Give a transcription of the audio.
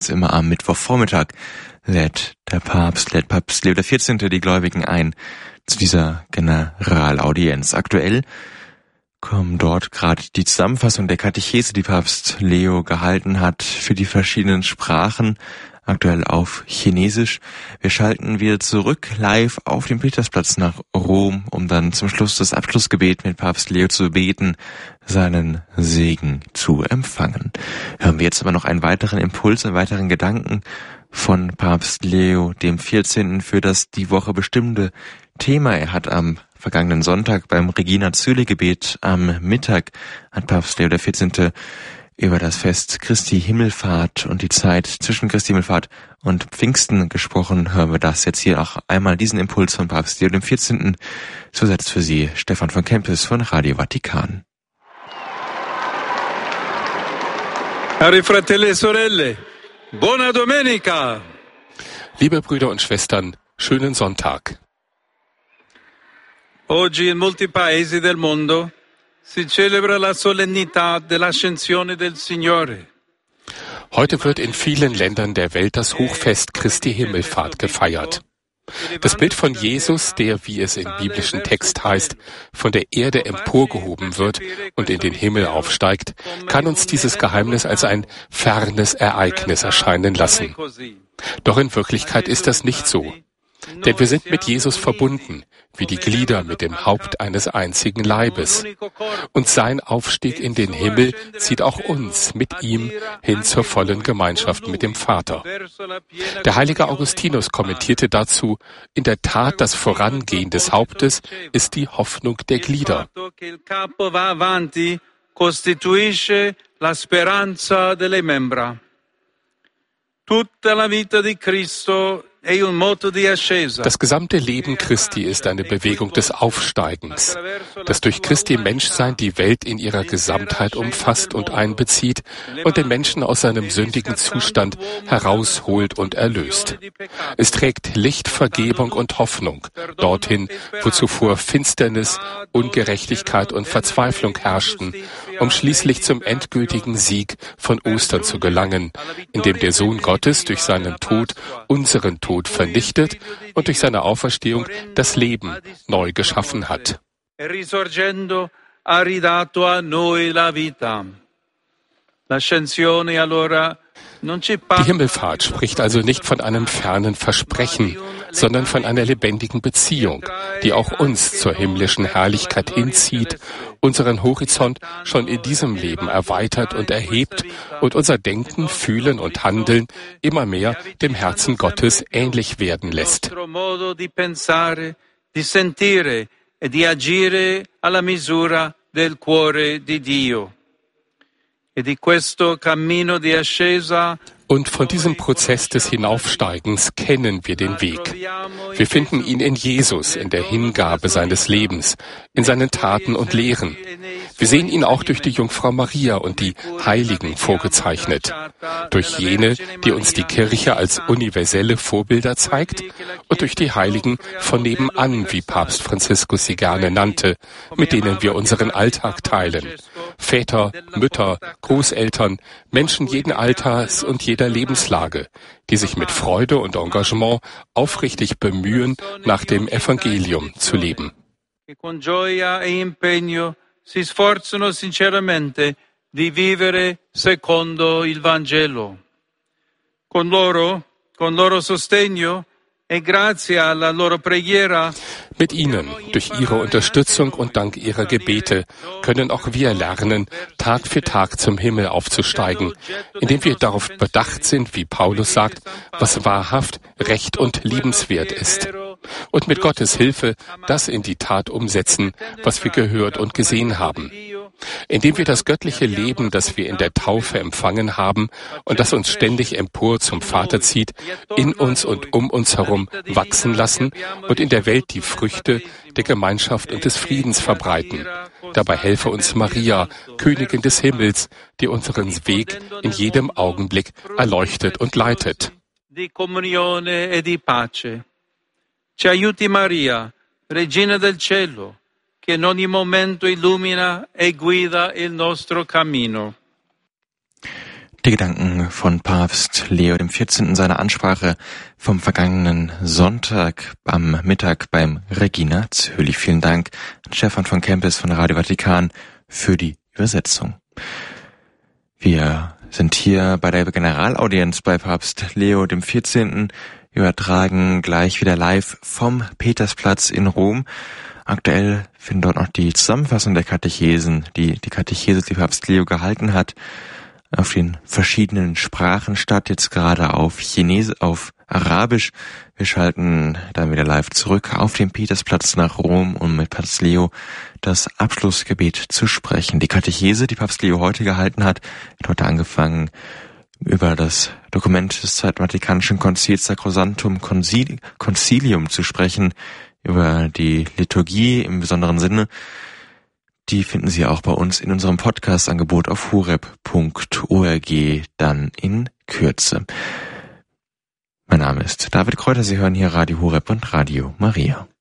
Immer am Mittwochvormittag lädt Papst Leo XIV. Die Gläubigen ein zu dieser Generalaudienz. Aktuell kommen dort gerade die Zusammenfassung der Katechese, die Papst Leo gehalten hat, für die verschiedenen Sprachen, aktuell auf Chinesisch. Wir schalten wieder zurück live auf den Petersplatz nach Rom, um dann zum Schluss das Abschlussgebet mit Papst Leo zu beten, seinen Segen zu empfangen. Hören wir jetzt aber noch einen weiteren Impuls, einen weiteren Gedanken von Papst Leo dem 14. für das die Woche bestimmte Thema. Er hat am vergangenen Sonntag beim Regina Coeli Gebet am Mittag hat Papst Leo XIV. Über das Fest Christi Himmelfahrt und die Zeit zwischen Christi Himmelfahrt und Pfingsten gesprochen. Hören wir das jetzt hier auch einmal, diesen Impuls von Papst Leo XIV. So setzt für Sie Stefan von Kempis von Radio Vatikan. Cari fratelli e sorelle, buona domenica! Liebe Brüder und Schwestern, schönen Sonntag. Oggi in molti paesi del mondo si celebra la solennità dell'ascensione del Signore. Heute wird in vielen Ländern der Welt das Hochfest Christi Himmelfahrt gefeiert. Das Bild von Jesus, der, wie es im biblischen Text heißt, von der Erde emporgehoben wird und in den Himmel aufsteigt, kann uns dieses Geheimnis als ein fernes Ereignis erscheinen lassen. Doch in Wirklichkeit ist das nicht so. Denn wir sind mit Jesus verbunden, wie die Glieder mit dem Haupt eines einzigen Leibes. Und sein Aufstieg in den Himmel zieht auch uns mit ihm hin zur vollen Gemeinschaft mit dem Vater. Der heilige Augustinus kommentierte dazu: In der Tat, das Vorangehen des Hauptes ist die Hoffnung der Glieder. Tutta la vita di Cristo è un moto di ascesa. Das gesamte Leben Christi ist eine Bewegung des Aufsteigens, das durch Christi Menschsein die Welt in ihrer Gesamtheit umfasst und einbezieht und den Menschen aus seinem sündigen Zustand herausholt und erlöst. Es trägt Licht, Vergebung und Hoffnung dorthin, wo zuvor Finsternis, Ungerechtigkeit und Verzweiflung herrschten, um schließlich zum endgültigen Sieg von Ostern zu gelangen, indem der Sohn Gottes durch seinen Tod unseren Tod vernichtet und durch seine Auferstehung das Leben neu geschaffen hat. Risorgendo ha ridato a noi la vita. L'ascensione allora non ci Die Himmelfahrt spricht also nicht von einem fernen Versprechen, sondern von einer lebendigen Beziehung, die auch uns zur himmlischen Herrlichkeit hinzieht, unseren Horizont schon in diesem Leben erweitert und erhebt und unser Denken, Fühlen und Handeln immer mehr dem Herzen Gottes ähnlich werden lässt. Di sentire e di agire alla misura del cuore di Dio. E di questo cammino di ascesa. Und von diesem Prozess des Hinaufsteigens kennen wir den Weg. Wir finden ihn in Jesus, in der Hingabe seines Lebens, in seinen Taten und Lehren. Wir sehen ihn auch durch die Jungfrau Maria und die Heiligen vorgezeichnet. Durch jene, die uns die Kirche als universelle Vorbilder zeigt, und durch die Heiligen von nebenan, wie Papst Franziskus sie gerne nannte, mit denen wir unseren Alltag teilen. Väter, Mütter, Großeltern, Menschen jeden Alters und jeder Lebenslage, die sich mit Freude und Engagement aufrichtig bemühen, nach dem Evangelium zu leben. Con gioia e impegno si sforzano sinceramente di vivere secondo il Vangelo. Con loro sostegno e grazie alla loro preghiera. Mit ihnen, durch ihre Unterstützung und dank ihrer Gebete, können auch wir lernen, Tag für Tag zum Himmel aufzusteigen, indem wir darauf bedacht sind, wie Paulus sagt, was wahrhaft, recht und liebenswert ist. Und mit Gottes Hilfe das in die Tat umsetzen, was wir gehört und gesehen haben. Indem wir das göttliche Leben, das wir in der Taufe empfangen haben und das uns ständig empor zum Vater zieht, in uns und um uns herum wachsen lassen und in der Welt die Früchte der Gemeinschaft und des Friedens verbreiten. Dabei helfe uns Maria, Königin des Himmels, die unseren Weg in jedem Augenblick erleuchtet und leitet. Di comunione e di pace. Ci aiuti Maria, Regina del Cielo, che in ogni momento illumina e guida il nostro cammino. Die Gedanken von Papst Leo XIV. In seiner Ansprache vom vergangenen Sonntag am Mittag beim Regina Coeli. Vielen Dank an Stefan von Kempis von Radio Vatikan für die Übersetzung. Wir sind hier bei der Generalaudienz bei Papst Leo XIV. Übertragen gleich wieder live vom Petersplatz in Rom. Aktuell findet dort noch die Zusammenfassung der Katechesen, die Katechese, die Papst Leo gehalten hat, auf den verschiedenen Sprachen statt, jetzt gerade auf Arabisch. Wir schalten dann wieder live zurück auf den Petersplatz nach Rom, um mit Papst Leo das Abschlussgebet zu sprechen. Die Katechese, die Papst Leo heute gehalten hat heute angefangen, über das Dokument des Zweiten Vatikanischen Konzils Sacrosanctum Concilium zu sprechen, über die Liturgie im besonderen Sinne. Die finden Sie auch bei uns in unserem Podcast-Angebot auf horeb.org dann in Kürze. Mein Name ist David Kräuter, Sie hören hier Radio Horeb und Radio Maria.